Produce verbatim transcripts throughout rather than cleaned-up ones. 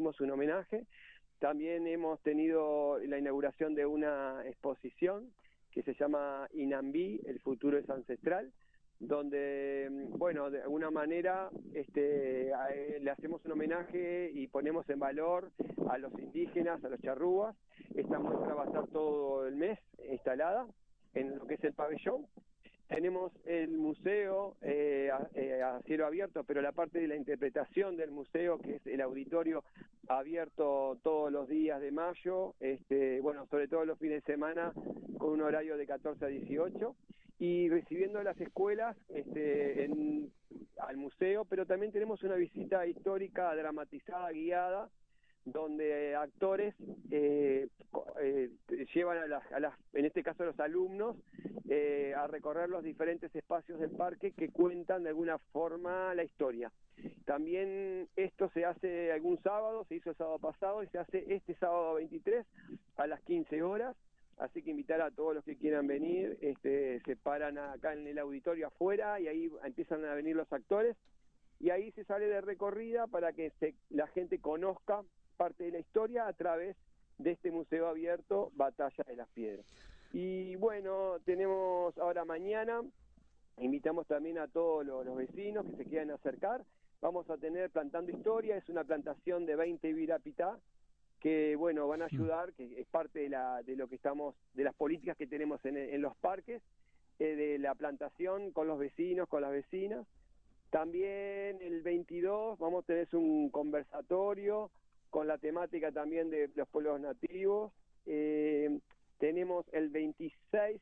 hicimos un homenaje. También hemos tenido la inauguración de una exposición que se llama Inambí, el futuro es ancestral, donde, bueno, de alguna manera este, le hacemos un homenaje y ponemos en valor a los indígenas, a los charrúas. Esta muestra va a estar todo el mes instalada en lo que es el pabellón. Tenemos el museo eh, a, eh, a cielo abierto, pero la parte de la interpretación del museo, que es el auditorio abierto todos los días de mayo, este, bueno, sobre todo los fines de semana, con un horario de catorce a dieciocho, y recibiendo a las escuelas este, en, al museo, pero también tenemos una visita histórica dramatizada, guiada, donde actores eh, eh, llevan a las, a las, en este caso a los alumnos, eh, a recorrer los diferentes espacios del parque que cuentan de alguna forma la historia. También esto se hace algún sábado, se hizo el sábado pasado y se hace este sábado veintitrés a las quince horas, así que invitar a todos los que quieran venir, este, se paran acá en el auditorio afuera y ahí empiezan a venir los actores y ahí se sale de recorrida para que se, la gente conozca parte de la historia a través de este museo abierto Batalla de las Piedras. Y bueno, tenemos ahora mañana, invitamos también a todos los, los vecinos que se quieran acercar, vamos a tener Plantando Historia, es una plantación de veinte virapitá que bueno, van a ayudar, que es parte de, la, de lo que estamos, de las políticas que tenemos en, en los parques, eh, de la plantación con los vecinos, con las vecinas. También el veintidós vamos a tener un conversatorio con la temática también de los pueblos nativos. Eh, tenemos el veintiséis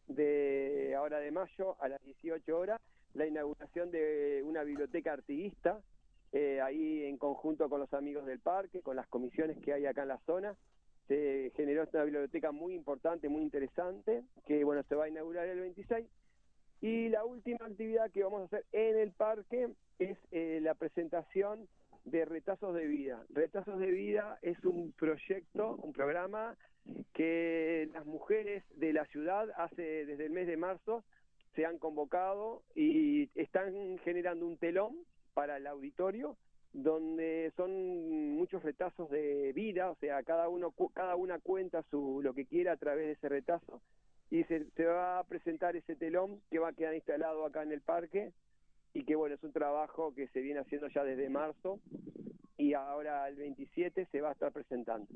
de ahora de mayo a las dieciocho horas la inauguración de una biblioteca artiguista, eh, ahí en conjunto con los amigos del parque, con las comisiones que hay acá en la zona. Se generó esta biblioteca muy importante, muy interesante, que bueno, se va a inaugurar el veintiséis. Y la última actividad que vamos a hacer en el parque es eh, la presentación de Retazos de Vida. Retazos de Vida es un proyecto, un programa que las mujeres de la ciudad hace desde el mes de marzo se han convocado y están generando un telón para el auditorio donde son muchos retazos de vida, o sea, cada uno cada una cuenta su lo que quiera a través de ese retazo y se, se va a presentar ese telón que va a quedar instalado acá en el parque y que bueno, es un trabajo que se viene haciendo ya desde marzo y ahora el veintisiete se va a estar presentando.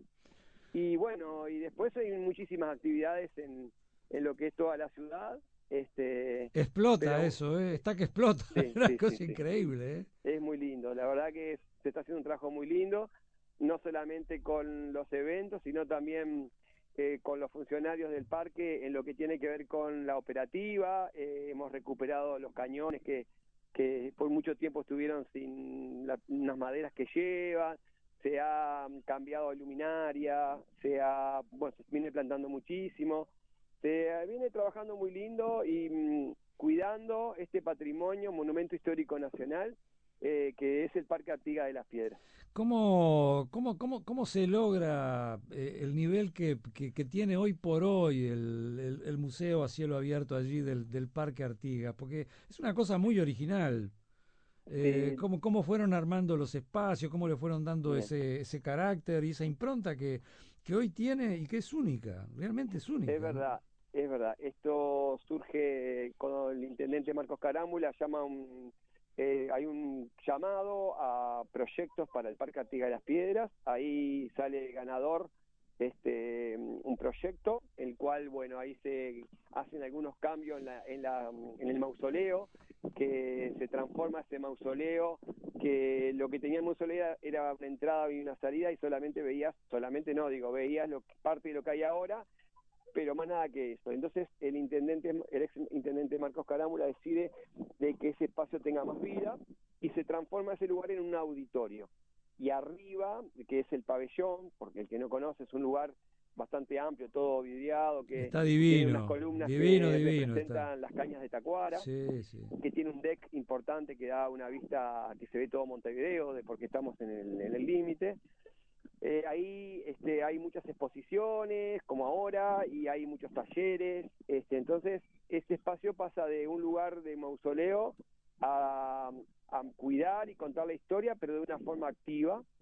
Y bueno, y después hay muchísimas actividades en, en lo que es toda la ciudad. Este, explota pero, eso, ¿eh? Está que explota, sí, es una sí, cosa sí, sí. increíble, ¿eh? Es muy lindo, la verdad que es, se está haciendo un trabajo muy lindo, no solamente con los eventos, sino también eh, con los funcionarios del parque en lo que tiene que ver con la operativa. Eh, hemos recuperado los cañones que, que por mucho tiempo estuvieron sin la, unas maderas que llevan, se ha cambiado luminaria, se ha, bueno, se viene plantando muchísimo, se viene trabajando muy lindo y mmm, cuidando este patrimonio, monumento histórico nacional, eh, que es el Parque Artigas de las Piedras. ¿Cómo, cómo, cómo, cómo se logra eh, el nivel que, que, que tiene hoy por hoy el, el, el museo a cielo abierto allí del, del Parque Artigas? Porque es una cosa muy original. Eh, Sí, cómo, cómo fueron armando los espacios, cómo le fueron dando bien. ese, ese carácter y esa impronta que, que hoy tiene y que es única, realmente es Es única, ¿no? verdad, es verdad. Esto surge con el intendente Marcos Carámbula, llama un, eh, hay un llamado a proyectos para el Parque Artigas de las Piedras, ahí sale ganador este un proyecto, el cual, bueno, ahí se hacen algunos cambios en, la, en, la, en el mausoleo, que se transforma ese mausoleo, que lo que tenía el mausoleo era una entrada y una salida y solamente veías, solamente no, digo, veías lo, parte de lo que hay ahora, pero más nada que eso. Entonces el intendente, el ex intendente Marcos Carámbula decide de que ese espacio tenga más vida y se transforma ese lugar en un auditorio. Y arriba, que es el pabellón, porque el que no conoce es un lugar bastante amplio, todo videado, que Está tiene unas divino, columnas divino, que divino está. representan las cañas de Tacuara, Sí, sí. que tiene un deck importante que da una vista que se ve todo Montevideo, de porque estamos en el en el límite. Eh, ahí este, hay muchas exposiciones, como ahora, y hay muchos talleres. Este, entonces, este espacio pasa de un lugar de mausoleo a, a cuidar y contar la historia, pero de una forma activa.